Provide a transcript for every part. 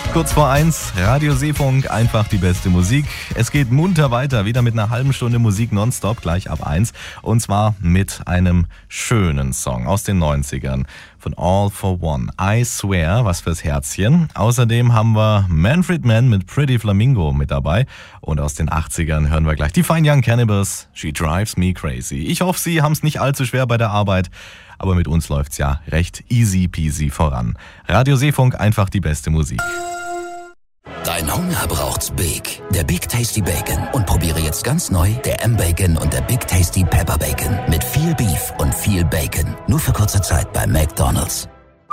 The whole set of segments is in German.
Kurz vor 1, Radio Seefunk, einfach die beste Musik. Es geht munter weiter, wieder mit einer halben Stunde Musik nonstop, gleich ab 1. Und zwar mit einem schönen Song aus den 90ern von All for One. I Swear, was fürs Herzchen. Außerdem haben wir Manfred Mann mit Pretty Flamingo mit dabei. Und aus den 80ern hören wir gleich die Fine Young Cannibals, She Drives Me Crazy. Ich hoffe, Sie haben es nicht allzu schwer bei der Arbeit. Aber mit uns läuft's ja recht easy peasy voran. Radio Seefunk, einfach die beste Musik. Dein Hunger braucht's Big. Der Big Tasty Bacon. Und probiere jetzt ganz neu der M-Bacon und der Big Tasty Pepper Bacon. Mit viel Beef und viel Bacon. Nur für kurze Zeit bei McDonald's.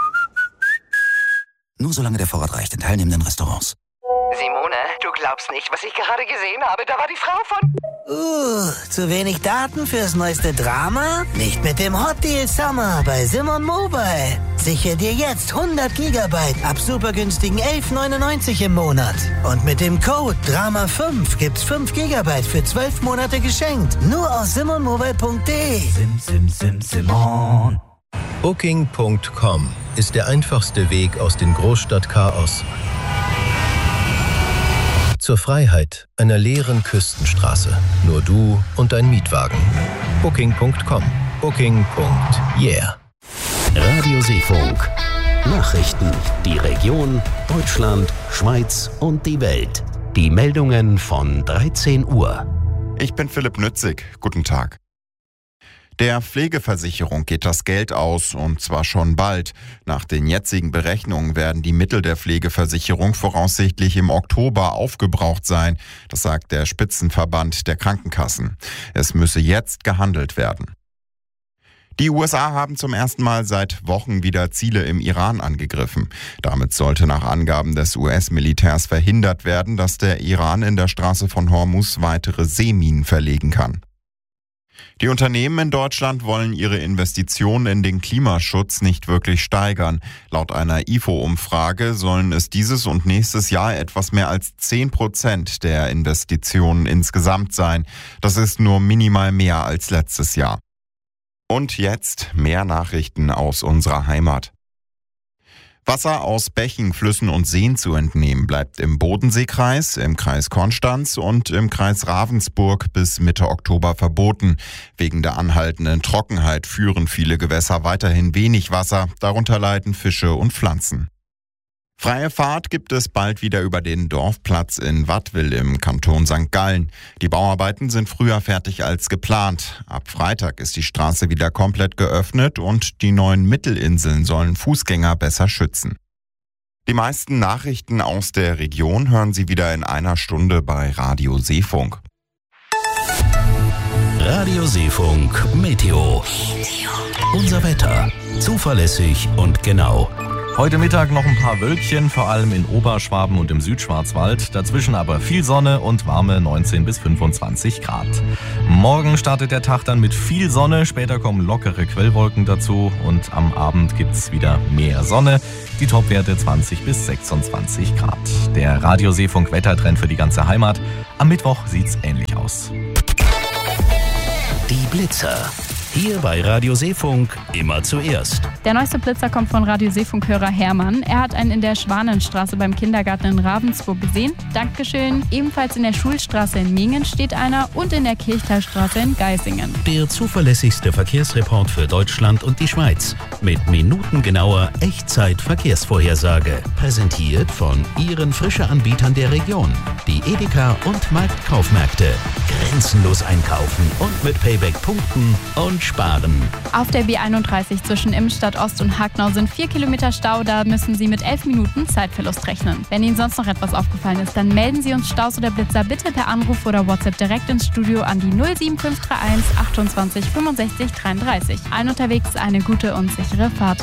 Nur solange der Vorrat reicht in teilnehmenden Restaurants. Simone, du glaubst nicht, was ich gerade gesehen habe. Da war die Frau von... zu wenig Daten fürs neueste Drama? Nicht mit dem Hot Deal Summer bei Simon Mobile. Sichere dir jetzt 100 Gigabyte ab super günstigen 11,99 im Monat. Und mit dem Code DRAMA5 gibt's 5 Gigabyte für 12 Monate geschenkt. Nur aus simonmobile.de. Simon. Booking.com ist der einfachste Weg aus dem Großstadtchaos zur Freiheit einer leeren Küstenstraße. Nur du und dein Mietwagen. Booking.com. Booking.yeah. Radio Seefunk. Nachrichten. Die Region, Deutschland, Schweiz und die Welt. Die Meldungen von 13 Uhr. Ich bin Philipp Nützig. Guten Tag. Der Pflegeversicherung geht das Geld aus, und zwar schon bald. Nach den jetzigen Berechnungen werden die Mittel der Pflegeversicherung voraussichtlich im Oktober aufgebraucht sein. Das sagt der Spitzenverband der Krankenkassen. Es müsse jetzt gehandelt werden. Die USA haben zum ersten Mal seit Wochen wieder Ziele im Iran angegriffen. Damit sollte nach Angaben des US-Militärs verhindert werden, dass der Iran in der Straße von Hormuz weitere Seeminen verlegen kann. Die Unternehmen in Deutschland wollen ihre Investitionen in den Klimaschutz nicht wirklich steigern. Laut einer IFO-Umfrage sollen es dieses und nächstes Jahr etwas mehr als 10% der Investitionen insgesamt sein. Das ist nur minimal mehr als letztes Jahr. Und jetzt mehr Nachrichten aus unserer Heimat. Wasser aus Bächen, Flüssen und Seen zu entnehmen bleibt im Bodenseekreis, im Kreis Konstanz und im Kreis Ravensburg bis Mitte Oktober verboten. Wegen der anhaltenden Trockenheit führen viele Gewässer weiterhin wenig Wasser, darunter leiden Fische und Pflanzen. Freie Fahrt gibt es bald wieder über den Dorfplatz in Wattwil im Kanton St. Gallen. Die Bauarbeiten sind früher fertig als geplant. Ab Freitag ist die Straße wieder komplett geöffnet und die neuen Mittelinseln sollen Fußgänger besser schützen. Die meisten Nachrichten aus der Region hören Sie wieder in einer Stunde bei Radio Seefunk. Radio Seefunk Meteo. Unser Wetter. Zuverlässig und genau. Heute Mittag noch ein paar Wölkchen, vor allem in Oberschwaben und im Südschwarzwald. Dazwischen aber viel Sonne und warme 19 bis 25 Grad. Morgen startet der Tag dann mit viel Sonne, später kommen lockere Quellwolken dazu und am Abend gibt's wieder mehr Sonne. Die Topwerte 20 bis 26 Grad. Der Radio Seefunk Wettertrend für die ganze Heimat. Am Mittwoch sieht's ähnlich aus. Die Blitzer. Hier bei Radio Seefunk immer zuerst. Der neueste Blitzer kommt von Radio Seefunk-Hörer Hermann. Er hat einen in der Schwanenstraße beim Kindergarten in Ravensburg gesehen. Dankeschön. Ebenfalls in der Schulstraße in Mingen steht einer und in der Kirchtalstraße in Geisingen. Der zuverlässigste Verkehrsreport für Deutschland und die Schweiz. Mit minutengenauer Echtzeit-Verkehrsvorhersage. Präsentiert von Ihren Frische-Anbietern der Region. Die Edeka und Marktkaufmärkte. Grenzenlos einkaufen und mit Payback punkten und sparen. Auf der B31 zwischen Immenstadt Ost und Hacknau sind 4 Kilometer Stau. Da müssen Sie mit 11 Minuten Zeitverlust rechnen. Wenn Ihnen sonst noch etwas aufgefallen ist, dann melden Sie uns Staus oder Blitzer bitte per Anruf oder WhatsApp direkt ins Studio an die 07531 28 65 33. Allen unterwegs eine gute und sichere Fahrt.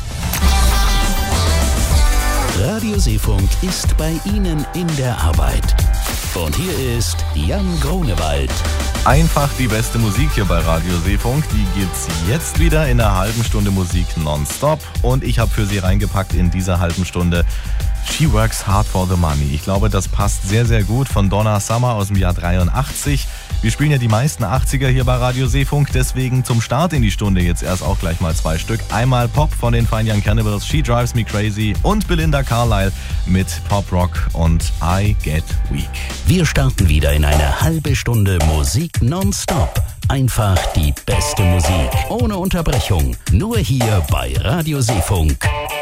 Radio Seefunk ist bei Ihnen in der Arbeit. Und hier ist Jan Grunewald. Einfach die beste Musik hier bei Radio Seefunk. Die gibt's jetzt wieder in einer halben Stunde Musik nonstop. Und ich habe für Sie reingepackt in dieser halben Stunde She Works Hard for the Money. Ich glaube, das passt sehr, sehr gut von Donna Summer aus dem Jahr 83. Wir spielen ja die meisten 80er hier bei Radio Seefunk, deswegen zum Start in die Stunde jetzt erst auch gleich mal 2 Stück. Einmal Pop von den Fine Young Cannibals, She Drives Me Crazy, und Belinda Carlisle mit Pop Rock und I Get Weak. Wir starten wieder in eine halbe Stunde Musik nonstop. Einfach die beste Musik, ohne Unterbrechung. Nur hier bei Radio Seefunk.